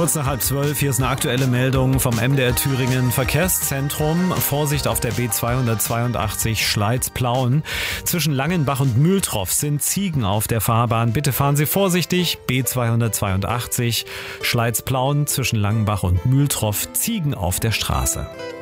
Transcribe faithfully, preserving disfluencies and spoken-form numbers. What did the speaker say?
Kurz nach halb zwölf, hier ist eine aktuelle Meldung vom M D R Thüringen Verkehrszentrum. Vorsicht auf der B zweihundertzweiundachtzig Schleiz-Plauen. Zwischen Langenbach und Mühltroff sind Ziegen auf der Fahrbahn. Bitte fahren Sie vorsichtig. B zweihundertzweiundachtzig Schleiz-Plauen zwischen Langenbach und Mühltroff. Ziegen auf der Straße.